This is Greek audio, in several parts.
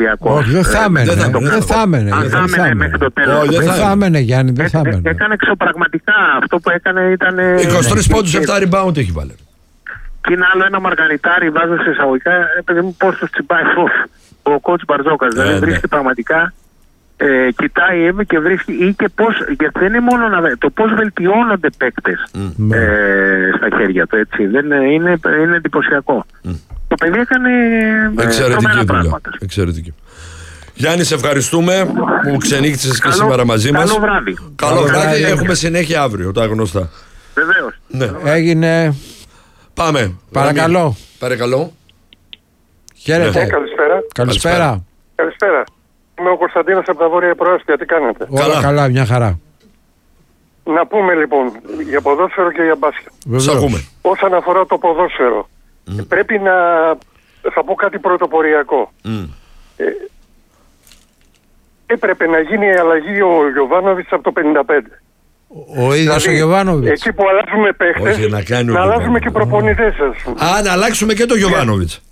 Όχι, δεν θα έμενε. Δεν θα έμενε μέχρι το τέλος. Δεν θα έμενε, Γιάννη, δεν θα έμενε. Έκανε εξωπραγματικά. Αυτό που έκανε ήταν. 23 πόντους, 7 rebound έχει βάλει. Και είναι άλλο ένα μαργαριτάρι, βάζω σε εισαγωγικά, παιδί μου, πώς το τσιμπάει ο κότς Μπαρτζόκας. Δηλαδή βρίσκει πραγματικά, κοιτάει και βρίσκει, ή και πώς, γιατί δεν είναι μόνο το πώς βελτιώνονται παίκτες στα χέρια του, έτσι. Είναι εντυπωσιακό. Το παιδί έκανε εξαιρετική δουλειά. Εξαιρετική. Γιάννη, σε ευχαριστούμε που ξενύχτησες και σήμερα μαζί μας. Καλό βράδυ. Καλό βράδυ. Έχουμε συνέχεια αύριο, τα γνωστά. Βεβαίως. Ναι. Έγινε. Πάμε. Παρακαλώ. Παρακαλώ. Χαίρετε. Καλησπέρα. Καλησπέρα. Είμαι ο Κωνσταντίνος από τα Βόρεια Προάστια. Τι κάνετε? Όλα καλά, μια χαρά. Να πούμε λοιπόν για ποδόσφαιρο και για μπάσκετ. Όσον αφορά το ποδόσφαιρο, πρέπει να... θα πω κάτι πρωτοποριακό. Έπρεπε να γίνει η αλλαγή ο Γιοβάνοβιτς από το 55. Ο ίδιος ο Γιοβάνοβιτς. Εκεί που αλλάζουμε παίχτες, να αλλάζουμε και προπονητές. Να αλλάξουμε και το Γιοβάνοβιτς.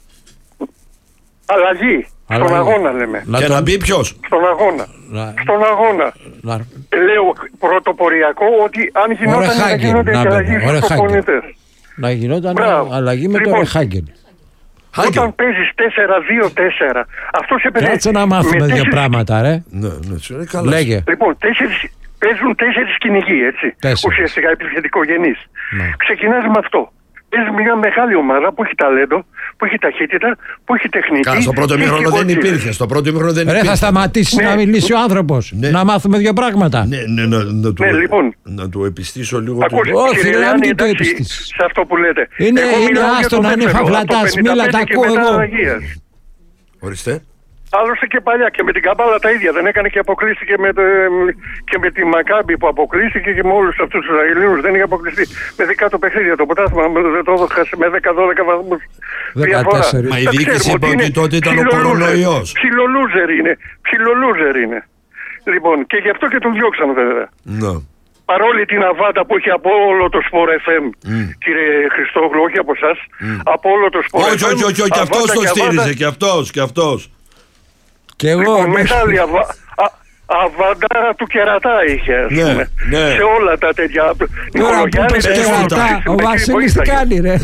Αλλαγή. Στον αγώνα λέμε. Και να μπει ποιος? Στον αγώνα. Στον αγώνα. Λέω πρωτοποριακό ότι αν γινόταν να γίνονται και αλλαγή στους προπονητές. Να γινόταν αλλαγή με τον Ρεχάγκελ. Όταν παίζεις 4-2-4, αυτός έπαιζε... Κάτσε να μάθουμε δύο πράγματα, ρε. Λέγε. Λοιπόν, παίζουν 4 κυνηγοί, έτσι. Ουσιαστικά επιθετικογενείς. Ξεκινάς με αυτό. Παίζει μια μεγάλη ομάδα που έχει ταλέντο, που έχει ταχύτητα, που έχει τεχνική. Στο πρώτο ημίχρονο δεν υπήρχε. Ρε, θα σταματήσει να μιλήσει ο άνθρωπος. Να μάθουμε δύο πράγματα. Λοιπόν. Να του επιστήσω λίγο. Όχι, να μην το επιστήσεις. Σε αυτό που λέτε. Είναι άστο να είναι φαυλατάς. Μίλα, τα ακούω εγώ. Ορίστε. Άλλωστε και παλιά και με την Καμπάλα τα ίδια. Δεν έκανε και αποκλείστηκε και με τη Μακάμπη που αποκλείστηκε και με όλους αυτούς τους Αγγλίνους. Δεν είχε αποκλειστεί με δικά του παιχνίδια. Το ποτάσμα δεν το έδωσε με 10-12 βαθμούς διαφορά. Μα η διοίκηση είπε ότι τότε ήταν ο κορονοϊός. Ψιλολούζερ είναι. Λοιπόν, και γι' αυτό και τον διώξαν βέβαια. Παρόλη την αβάντα που έχει από όλο το Sport FM, κύριε Χριστόγλου, όχι από εσάς, από όλο το Sport FM. Όχι, και αυτός το στήριζε, και αυτός. Και εγώ. Λοιπόν, μεγάλη αβαντάρα του κερατά είχε, ας πούμε. Σε όλα τα τέτοια. Τώρα που πες κερατά, ο Βασίλης τι κάνει, ρε.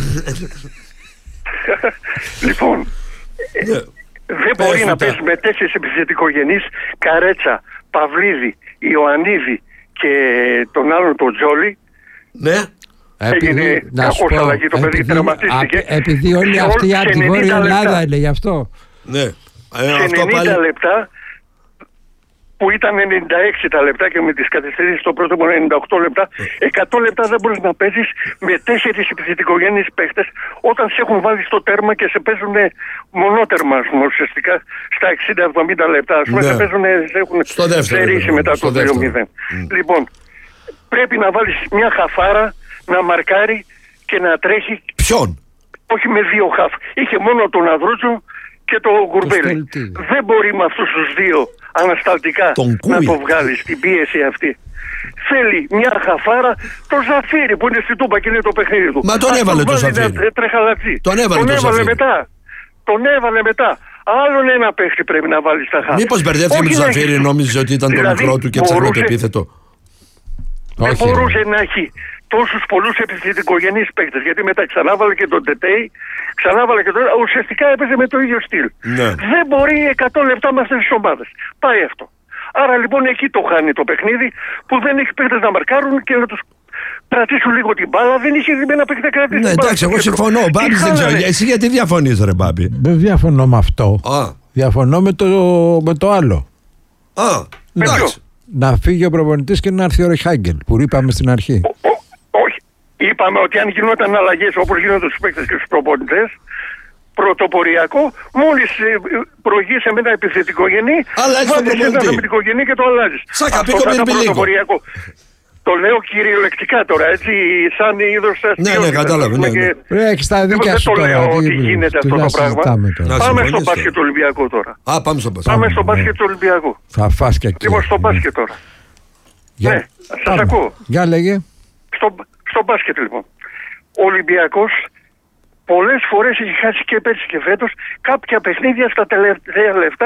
Λοιπόν, δεν μπορεί να παίζει με 4 επιθετικογενείς, Καρέτσα, Παυλίδη, Ιωαννίδη και τον άλλον τον Τζόλι. Ναι. Έγινε κακώς αλλαγή, το παιδί τραυματίστηκε. Επειδή όλοι αυτοί από τη Βόρεια Ελλάδα είναι γι' αυτό. Ναι. Σε 90 λεπτά, που ήταν 96 τα λεπτά και με τις καθυστερήσεις στο πρώτο 98 λεπτά, 100 λεπτά δεν μπορείς να παίζεις με 4 επιθετικογενείς παίχτες όταν σε έχουν βάλει στο τέρμα και σε παίζουν μονότερμα, ας πούμε, ουσιαστικά στα 60-70 λεπτά. Ας πούμε, σε έχουν στερήσει μετά το 2-0. Λοιπόν, πρέπει να βάλεις μια χαφάρα, να μαρκάρει και να τρέχει. Ποιον? Όχι με 2 χαφ. Είχε μόνο τον Αδρούτσο και το Γκουρμπέλι. Δεν μπορεί με αυτούς τους δύο ανασταλτικά να το βγάλει στην πίεση αυτή. Θέλει μια χαφάρα, το Ζαφύρι που είναι στη Τούμπα και είναι το παιχνίδι του. Μα τον έβαλε το Ζαφύρι. Τον έβαλε μετά. Άλλον ένα παίχτη πρέπει να βάλει στα χάρη. Μήπως μπερδεύτηκε με το Ζαφύρι, νόμιζε ότι ήταν το μικρό του και ψάχνει το επίθετο. Δεν μπορούσε να έχει τόσους πολλούς επιθετικογενείς παίκτες. Γιατί μετά ξανάβαλε και τον Τετέι, ξανάβαλε και τον. Ουσιαστικά έπαιζε με το ίδιο στυλ. Ναι. Δεν μπορεί 100 λεπτά με αυτές τις ομάδες. Πάει αυτό. Άρα λοιπόν εκεί το χάνει το παιχνίδι, που δεν έχει παίκτες να μαρκάρουν και να τους κρατήσουν λίγο την μπάλα. Δεν είχε ένα παίκτη να κρατήσει. Ναι, εντάξει, εγώ συμφωνώ. Μπάμπης δεν ξέρω. Εσύ γιατί διαφωνείς, ρε Μπάμπη? Δεν διαφωνώ με αυτό. Διαφωνώ με το άλλο. Εντάξει. Να φύγει ο προπονητής και να έρθει ο Ρεχάγκελ που είπαμε στην αρχή. Όχι. Είπαμε ότι αν γινόταν αλλαγές όπως γίνονται στους παίκτες και στους προπονητές, πρωτοποριακό, μόλις προηγείσαι με ένα επιθετικογενή, βάζεις ένα αμυντικογενή και το αλλάζεις. Αυτό θα ήταν πρωτοποριακό. Το λέω κυριολεκτικά τώρα, έτσι, σαν είδος αστείος. Ναι, κατάλαβε. Έχεις τα δίκια σου τώρα. Δεν το λέω ότι γίνεται αυτό το πράγμα. Πάμε στο μπάσκετ του Ολυμπιακού τώρα. Πάμε στο μπάσκετ του Ολυμπιακού. Θα φας και εκεί. Λοιπόν, στο μπάσκετ τώρα. Ναι, σας ακούω. Για λέγε. Στο μπάσκετ λοιπόν. Ο Ολυμπιακός πολλές φορές έχει χάσει και πέρσι και φέτος κάποια παιχνίδια στα τελευταία λεπτά